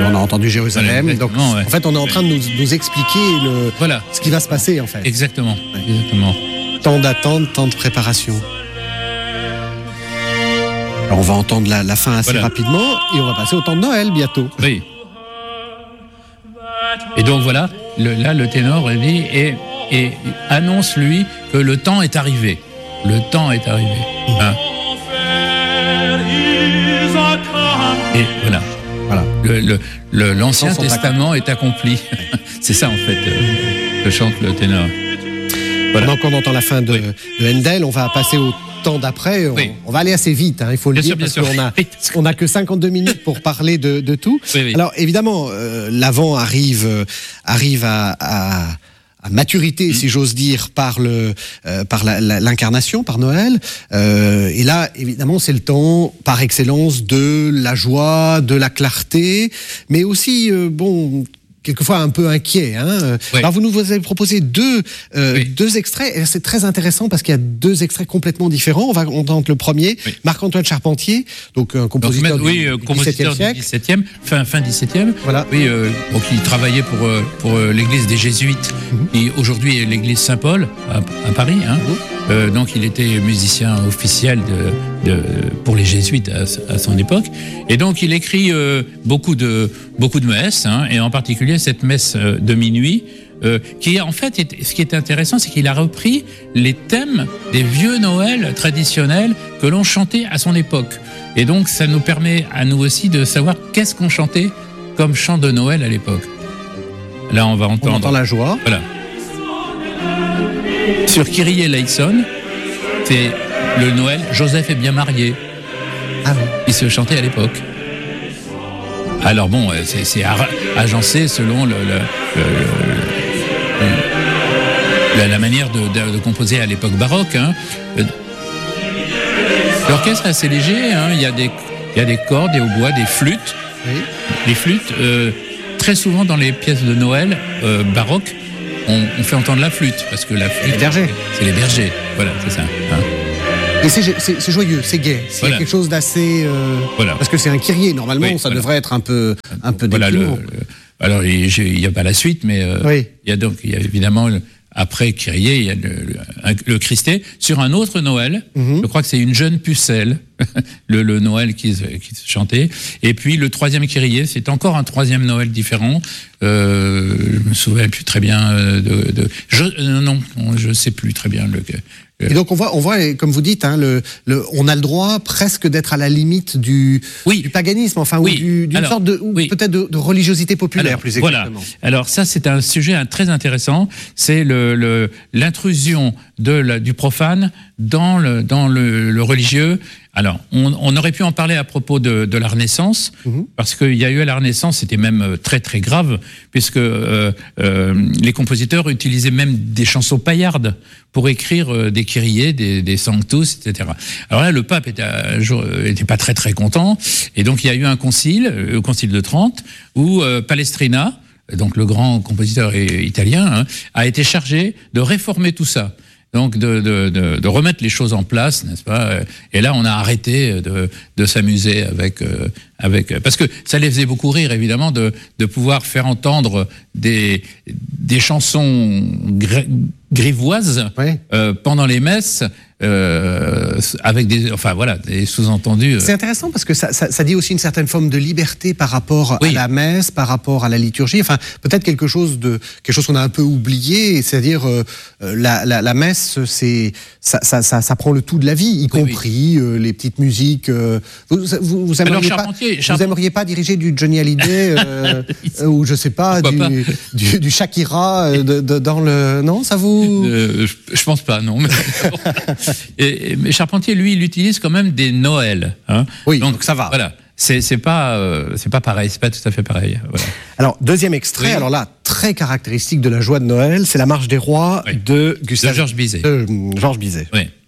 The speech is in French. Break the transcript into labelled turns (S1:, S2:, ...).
S1: on a entendu Jérusalem.
S2: Voilà,
S1: donc,
S2: ouais.
S1: en fait, on est en train de nous expliquer ce qui va se passer, en fait.
S2: Exactement.
S1: Ouais.
S2: Exactement.
S1: Tant d'attente, tant de préparation. Alors, on va entendre la fin assez rapidement et on va passer au temps de Noël bientôt.
S2: Oui. Et donc voilà, le ténor dit et annonce lui que le temps est arrivé. Le temps est arrivé. Hein. Et voilà. L'Ancien Testament est accompli. C'est ça en fait que chante le ténor.
S1: Voilà. Pendant qu'on entend la fin de Handel, on va passer au temps d'après. On va aller assez vite, il faut le dire, parce qu'on n'a que 52 minutes pour parler de tout.
S2: Oui.
S1: Alors évidemment, l'Avent arrive à maturité, si j'ose dire, par l'incarnation, par Noël. Et là, évidemment, c'est le temps par excellence de la joie, de la clarté, mais aussi, quelquefois un peu inquiet.
S2: Oui.
S1: Alors vous nous avez proposé deux extraits, et c'est très intéressant parce qu'il y a deux extraits complètement différents. On va entendre le premier, Marc-Antoine Charpentier, donc un compositeur du
S2: compositeur du XVIIe, fin XVIIe.
S1: Voilà.
S2: Oui, donc il travaillait pour l'église des Jésuites, et aujourd'hui est l'église Saint-Paul à Paris. Donc il était musicien officiel pour les Jésuites à son époque, et donc il écrit beaucoup de messes, et en particulier cette messe de minuit, qui en fait, ce qui est intéressant, c'est qu'il a repris les thèmes des vieux Noël traditionnels que l'on chantait à son époque. Et donc ça nous permet à nous aussi de savoir qu'est-ce qu'on chantait comme chant de Noël à l'époque. Là on entend
S1: la joie.
S2: Voilà. Sur Kyrie eleison, c'est le Noël, Joseph est bien marié.
S1: Ah oui.
S2: Il se chantait à l'époque. Alors bon, c'est agencé selon la manière de composer à l'époque baroque. L'orchestre est assez léger, il y a des cordes, des hautbois, des flûtes.
S1: Oui.
S2: Les flûtes, très souvent dans les pièces de Noël baroques, on fait entendre la flûte, parce que la flûte, c'est les bergers. Voilà, c'est ça.
S1: Et c'est joyeux, c'est gai. Il y a quelque chose d'assez... Parce que c'est un kyrie, normalement, ça devrait être un peu déprimant.
S2: Alors, il n'y a pas la suite, mais il y a évidemment... Après Kyrie, il y a le Christé. Sur un autre Noël, je crois que c'est une jeune pucelle, le Noël qui se chantait. Et puis le troisième Kyrie, c'est encore un troisième Noël différent. Je me souviens plus très bien je sais plus très bien le.
S1: Et donc on voit, comme vous dites, on a le droit presque d'être à la limite du paganisme, ou d'une sorte peut-être de religiosité populaire, plus exactement.
S2: Voilà. Alors ça, c'est un sujet très intéressant. C'est l'intrusion du profane dans le religieux. Alors, on aurait pu en parler à propos de la Renaissance, parce qu'il y a eu à la Renaissance, c'était même très très grave, puisque les compositeurs utilisaient même des chansons paillardes pour écrire des kyriés, des sanctus, etc. Alors là, le pape était pas très très content, et donc il y a eu un concile, le concile de Trente, où Palestrina, donc le grand compositeur italien, a été chargé de réformer tout ça. Donc de remettre les choses en place, n'est-ce pas? Et là, on a arrêté de s'amuser avec parce que ça les faisait beaucoup rire, évidemment, de pouvoir faire entendre des chansons grivoises pendant les messes. Avec des sous-entendus.
S1: C'est intéressant parce que ça dit aussi une certaine forme de liberté par rapport à la messe, par rapport à la liturgie. Enfin, peut-être quelque chose qu'on a un peu oublié, c'est-à-dire la messe, ça prend le tout de la vie, y compris les petites musiques. Vous aimeriez pas diriger du Johnny Hallyday ou je sais pas du Shakira dans le non, ça vous
S2: je pense pas, non. Mais Charpentier, lui, il utilise quand même des Noëls.
S1: Oui, donc ça va.
S2: Voilà. C'est pas pareil, c'est pas tout à fait pareil. Voilà.
S1: Alors, deuxième extrait, alors là, très caractéristique de la joie de Noël, c'est la Marche des Rois de
S2: Georges Bizet.
S1: Georges Bizet.
S2: Oui.